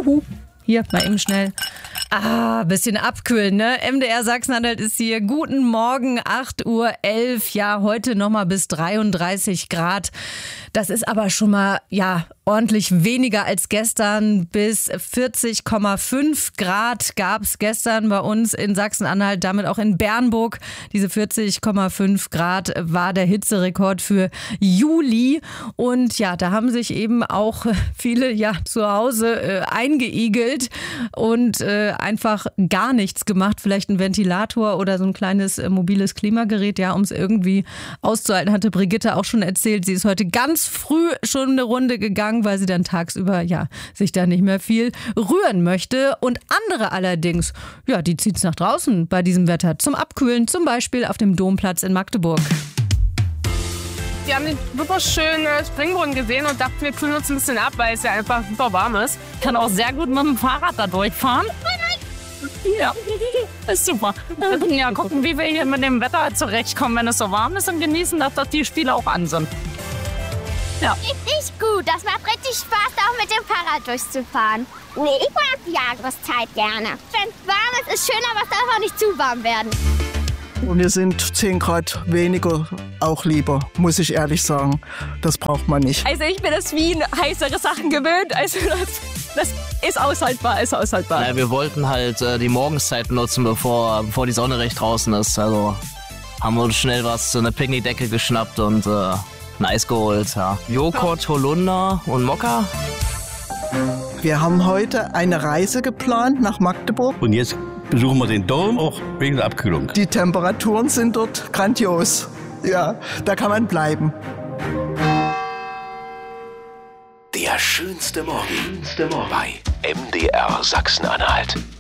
Juhu. Hier, mal eben schnell. Bisschen abkühlen, ne? MDR Sachsen-Anhalt ist hier. Guten Morgen, 8:11 Uhr. Ja, heute nochmal bis 33 Grad. Das ist aber schon mal, ordentlich weniger als gestern. Bis 40,5 Grad gab es gestern bei uns in Sachsen-Anhalt, damit auch in Bernburg. Diese 40,5 Grad war der Hitzerekord für Juli. Und ja, da haben sich eben auch viele zu Hause eingeigelt und einfach gar nichts gemacht. Vielleicht ein Ventilator oder so ein kleines mobiles Klimagerät, um es irgendwie auszuhalten, hatte Brigitte auch schon erzählt. Sie ist heute ganz früh schon eine Runde gegangen, weil sie dann tagsüber sich da nicht mehr viel rühren möchte. Und andere allerdings, die zieht es nach draußen bei diesem Wetter zum Abkühlen, zum Beispiel auf dem Domplatz in Magdeburg. Wir haben den super schönen Springbrunnen gesehen und dachten, wir kühlen uns ein bisschen ab, weil es ja einfach super warm ist. Ich kann auch sehr gut mit dem Fahrrad da durchfahren. Ja, ist super. Ja, gucken, wie wir hier mit dem Wetter zurechtkommen, wenn es so warm ist und genießen, dass die Spiele auch an sind. Ja. Richtig gut, das macht richtig Spaß, auch mit dem Fahrrad durchzufahren. Nee, ich mag die Jahreszeit gerne. Wenn es warm ist, ist schön, aber es darf auch nicht zu warm werden. Und wir sind 10 Grad weniger auch lieber, muss ich ehrlich sagen. Das braucht man nicht. Also ich bin das Wien heißere Sachen gewöhnt. Also das ist aushaltbar, Ja, wir wollten halt die Morgenszeit nutzen, bevor die Sonne recht draußen ist. Also haben wir uns schnell eine Picknickdecke geschnappt und ein Eis geholt. Ja. Joghurt, Holunder und Mokka. Wir haben heute eine Reise geplant nach Magdeburg. Und jetzt besuchen wir den Dom, auch wegen der Abkühlung. Die Temperaturen sind dort grandios. Ja, da kann man bleiben. Der schönste Morgen bei MDR Sachsen-Anhalt.